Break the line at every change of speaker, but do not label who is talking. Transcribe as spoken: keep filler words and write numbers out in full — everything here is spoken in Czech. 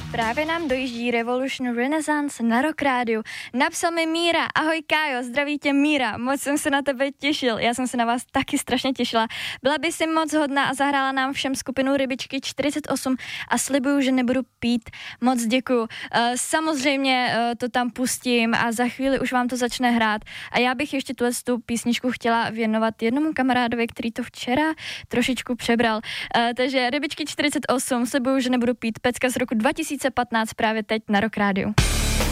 Právě nám dojíždí Revolution Renaissance na Rock Rádiu. Napsal mi Míra, ahoj Kájo, zdraví tě Míra, moc jsem se na tebe těšil, já jsem se na vás taky strašně těšila. Byla by si moc hodná a zahrála nám všem skupinu Rybičky čtyřicet osm a slibuju, že nebudu pít. Moc děkuju. Uh, samozřejmě uh, to tam pustím a za chvíli už vám to začne hrát. A já bych ještě tuhle tu písničku chtěla věnovat jednomu kamarádovi, který to včera trošičku přebral. Uh, takže Rybičky čtyřicet osm, slibuju, že nebudu pít, pecka z roku dva tisíce patnáct právě teď na Rock Rádiu.